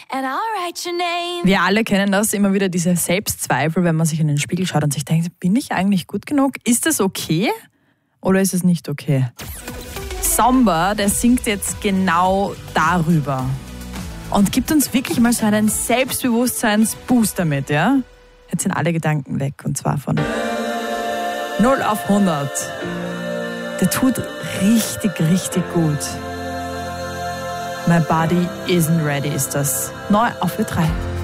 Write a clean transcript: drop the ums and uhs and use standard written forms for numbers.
and I'll write your name. Wir alle kennen das, immer wieder diese Selbstzweifel, wenn man sich in den Spiegel schaut und sich denkt, bin ich eigentlich gut genug? Ist das okay oder ist es nicht okay? Somber, der singt jetzt genau darüber und gibt uns wirklich mal so einen Selbstbewusstseinsboost damit, ja? Jetzt sind alle Gedanken weg und zwar von 0 auf 100. Der tut richtig, richtig gut. My Body Isn't Ready ist das. Neu auf Ö3.